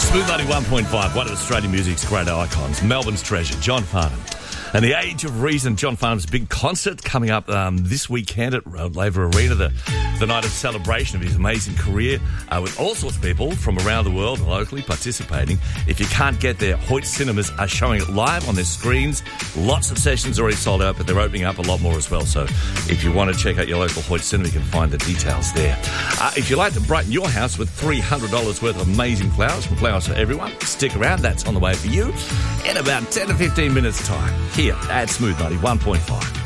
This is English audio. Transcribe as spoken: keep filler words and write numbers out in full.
Smooth ninety-one point five, one of Australian music's great icons, Melbourne's treasure, John Farnham. And the Age of Reason, John Farnham's big concert coming up um, this weekend at Rod Laver Arena, the, the night of celebration of his amazing career, uh, with all sorts of people from around the world locally participating. If you can't get there, Hoyt Cinemas are showing it live on their screens. Lots of sessions already sold out, but they're opening up a lot more as well. So if you want to check out your local Hoyt Cinema, you can find the details there. Uh, if you like to brighten your house with three hundred dollars worth of amazing flowers from Flowers for Everyone, stick around. That's on the way for you in about ten to fifteen minutes' time. Here at Smooth ninety-one point five.